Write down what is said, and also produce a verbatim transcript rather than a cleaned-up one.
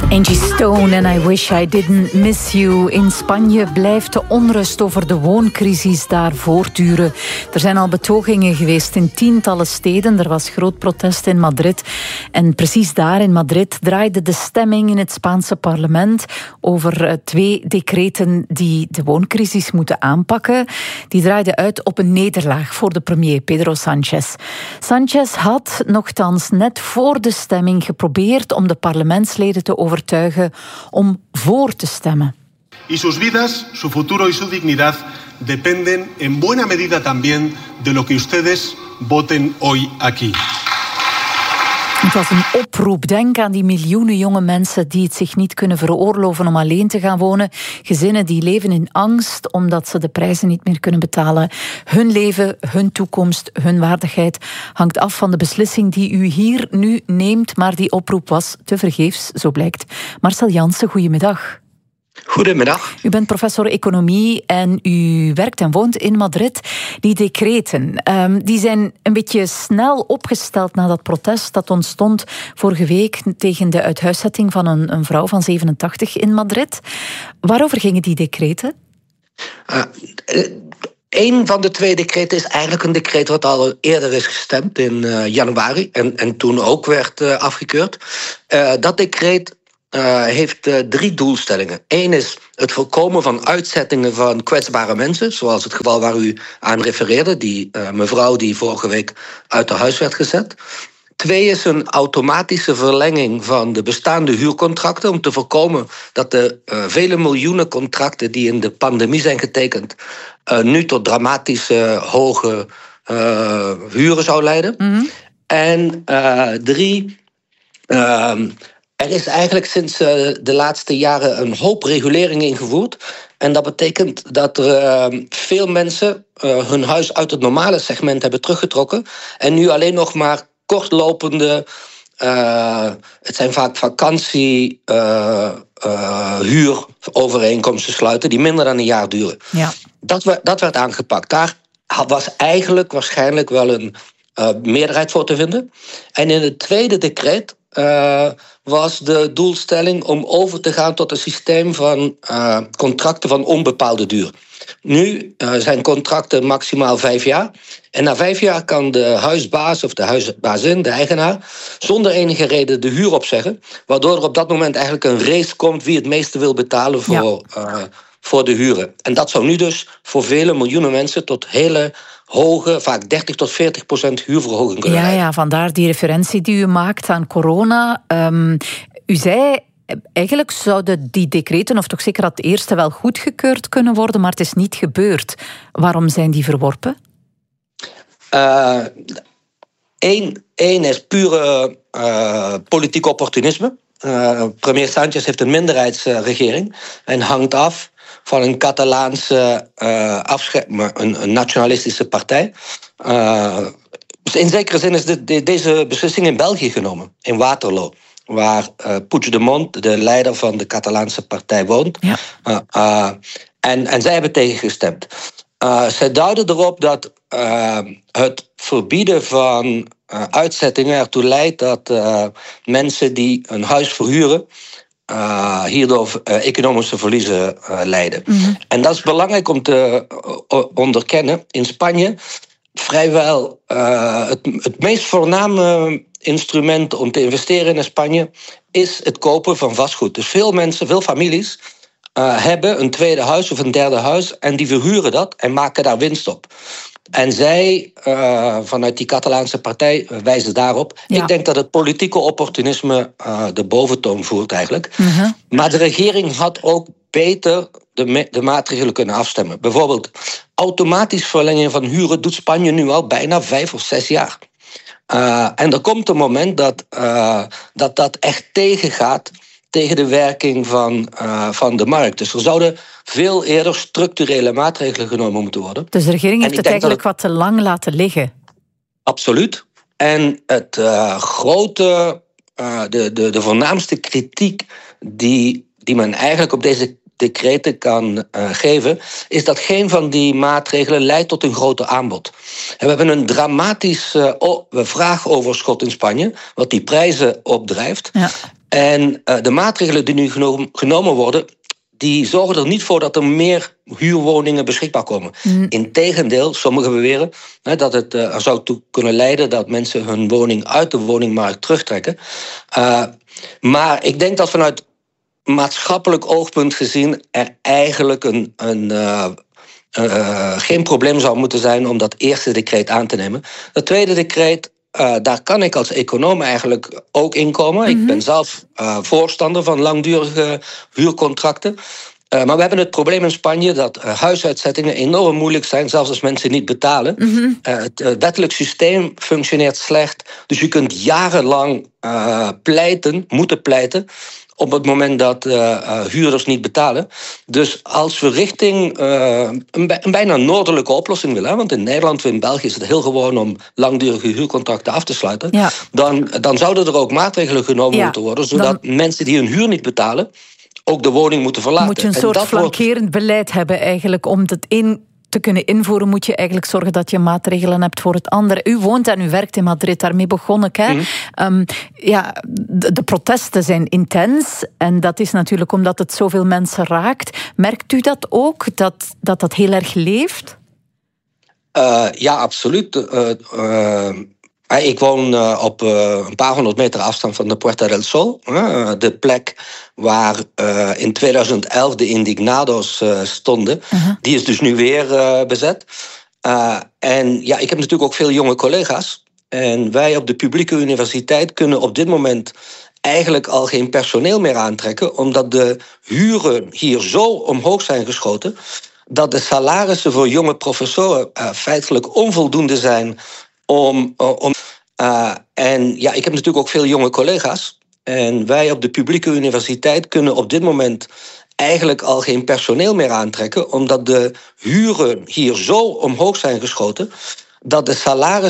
Angie Stone en I Wish I Didn't Miss You. In Spanje blijft de onrust over de wooncrisis daar voortduren. Er zijn al betogingen geweest in tientallen steden. Er was groot protest in Madrid. En precies daar in Madrid draaide de stemming in het Spaanse parlement over twee decreten die de wooncrisis moeten aanpakken. Die draaide uit op een nederlaag voor de premier Pedro Sánchez. Sánchez had nochtans net voor de stemming geprobeerd om de parlementsleden te overtuigen om voor te stemmen. Y sus vidas, su futuro y su dignidad dependen en buena medida también de lo que ustedes voten hoy aquí. Het was een oproep. Denk aan die miljoenen jonge mensen die het zich niet kunnen veroorloven om alleen te gaan wonen. Gezinnen die leven in angst omdat ze de prijzen niet meer kunnen betalen. Hun leven, hun toekomst, hun waardigheid hangt af van de beslissing die u hier nu neemt. Maar die oproep was tevergeefs, zo blijkt. Marcel Jansen, goedemiddag. Goedemiddag. U bent professor economie en u werkt en woont in Madrid. Die decreten, um, die zijn een beetje snel opgesteld na dat protest dat ontstond vorige week tegen de uithuiszetting van een, een vrouw van zevenentachtig in Madrid. Waarover gingen die decreten? Uh, uh, Een van de twee decreten is eigenlijk een decreet wat al eerder is gestemd in uh, januari en, en toen ook werd uh, afgekeurd. Uh, dat decreet Uh, heeft uh, drie doelstellingen. Eén is het voorkomen van uitzettingen van kwetsbare mensen, zoals het geval waar u aan refereerde, die uh, mevrouw die vorige week uit haar huis werd gezet. Twee is een automatische verlenging van de bestaande huurcontracten om te voorkomen dat de uh, vele miljoenen contracten die in de pandemie zijn getekend uh, nu tot dramatische hoge uh, huren zou leiden. Mm-hmm. En uh, drie... Uh, Er is eigenlijk sinds uh, de laatste jaren een hoop regulering ingevoerd. En dat betekent dat er uh, veel mensen uh, hun huis uit het normale segment hebben teruggetrokken. En nu alleen nog maar kortlopende, uh, het zijn vaak vakantie, uh, uh, huurovereenkomsten sluiten die minder dan een jaar duren. Ja. Dat, werd, dat werd aangepakt. Daar was eigenlijk waarschijnlijk wel een uh, meerderheid voor te vinden. En in het tweede decreet Uh, was de doelstelling om over te gaan tot een systeem van uh, contracten van onbepaalde duur. Nu uh, zijn contracten maximaal vijf jaar. En na vijf jaar kan de huisbaas of de huisbazin, de eigenaar, zonder enige reden de huur opzeggen. Waardoor er op dat moment eigenlijk een race komt wie het meeste wil betalen voor, ja. uh, voor de huren. En dat zou nu dus voor vele miljoenen mensen tot hele hoge, vaak dertig tot veertig procent huurverhoging kunnen ja, leiden. Ja, vandaar die referentie die u maakt aan corona. Um, u zei, eigenlijk zouden die decreten, of toch zeker dat eerste, wel goedgekeurd kunnen worden, maar het is niet gebeurd. Waarom zijn die verworpen? Uh, Eén één is pure uh, politiek opportunisme. Uh, premier Sánchez heeft een minderheidsregering en hangt af van een Catalaanse uh, afscherm, een, een nationalistische partij. Uh, in zekere zin is de, de, deze beslissing in België genomen, in Waterloo, waar uh, Puigdemont, de leider van de Catalaanse partij, woont. Ja. Uh, uh, en, en zij hebben tegengestemd. Uh, zij duiden erop dat uh, het verbieden van uh, uitzettingen ertoe leidt dat uh, mensen die een huis verhuren Uh, hierdoor uh, economische verliezen uh, leiden. Mm-hmm. En dat is belangrijk om te uh, onderkennen. In Spanje vrijwel uh, het, het meest voorname instrument om te investeren in Spanje is het kopen van vastgoed. Dus veel mensen, veel families uh, hebben een tweede huis of een derde huis en die verhuren dat en maken daar winst op. En zij, uh, vanuit die Catalaanse partij, wijzen daarop. Ja. Ik denk dat het politieke opportunisme uh, de boventoon voert eigenlijk. Uh-huh. Maar de regering had ook beter de, me- de maatregelen kunnen afstemmen. Bijvoorbeeld, automatisch verlengen van huren doet Spanje nu al bijna vijf of zes jaar. Uh, en er komt een moment dat, uh, dat dat echt tegengaat tegen de werking van, uh, van de markt. Dus er zouden veel eerder structurele maatregelen genomen moeten worden. Dus de regering heeft het eigenlijk het... wat te lang laten liggen? Absoluut. En het uh, grote, uh, de, de, de voornaamste kritiek die, die men eigenlijk op deze decreten kan uh, geven, is dat geen van die maatregelen leidt tot een groter aanbod. En we hebben een dramatisch uh, vraagoverschot in Spanje, wat die prijzen opdrijft. Ja. En uh, de maatregelen die nu genomen, genomen worden, die zorgen er niet voor dat er meer huurwoningen beschikbaar komen. Mm. Integendeel, sommigen beweren hè, dat het uh, er zou toe kunnen leiden dat mensen hun woning uit de woningmarkt terugtrekken. Uh, maar ik denk dat vanuit maatschappelijk oogpunt gezien er eigenlijk een, een uh, uh, geen probleem zou moeten zijn om dat eerste decreet aan te nemen. Dat tweede decreet, Uh, daar kan ik als econoom eigenlijk ook in komen. Mm-hmm. Ik ben zelf uh, voorstander van langdurige huurcontracten. Uh, maar we hebben het probleem in Spanje dat uh, huisuitzettingen enorm moeilijk zijn, zelfs als mensen niet betalen. Mm-hmm. Uh, het uh, wettelijk systeem functioneert slecht. Dus je kunt jarenlang uh, pleiten, moeten pleiten, op het moment dat uh, uh, huurders niet betalen. Dus als we richting uh, een, bij, een bijna noordelijke oplossing willen, hè, want in Nederland of in België is het heel gewoon om langdurige huurcontracten af te sluiten, ja. dan, dan zouden er ook maatregelen genomen ja, moeten worden, zodat dan mensen die hun huur niet betalen ook de woning moeten verlaten. Moet je een soort flankerend wordt beleid hebben eigenlijk om het in te kunnen invoeren, moet je eigenlijk zorgen dat je maatregelen hebt voor het andere. U woont en u werkt in Madrid, daarmee begon ik. Hè? Mm. Um, ja, de, de protesten zijn intens en dat is natuurlijk omdat het zoveel mensen raakt. Merkt u dat ook, dat dat, dat heel erg leeft? Uh, ja, absoluut. Uh, uh, ik woon uh, op uh, een paar honderd meter afstand van de Puerta del Sol. Uh, de plek waar uh, in tweeduizend elf de Indignados uh, stonden. Uh-huh. Die is dus nu weer uh, bezet. Uh, en ja, ik heb natuurlijk ook veel jonge collega's. En wij op de publieke universiteit kunnen op dit moment eigenlijk al geen personeel meer aantrekken, omdat de huren hier zo omhoog zijn geschoten dat de salarissen voor jonge professoren uh, feitelijk onvoldoende zijn om... Uh, om uh, en ja, ik heb natuurlijk ook veel jonge collega's. En wij op de publieke universiteit kunnen op dit moment eigenlijk al geen personeel meer aantrekken, omdat de huren hier zo omhoog zijn geschoten dat de salarissen